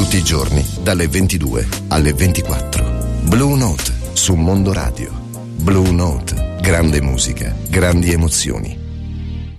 Tutti i giorni, dalle 22 alle 24. Blue Note su Mondo Radio. Blue Note. Grande musica, grandi emozioni.